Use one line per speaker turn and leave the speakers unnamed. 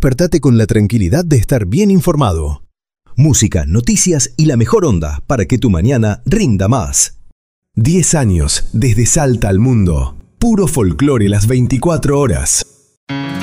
despertate con la tranquilidad de estar bien informado. Música, noticias y la mejor onda para que tu mañana rinda más. 10 años desde Salta al mundo. Puro folclore las 24 horas.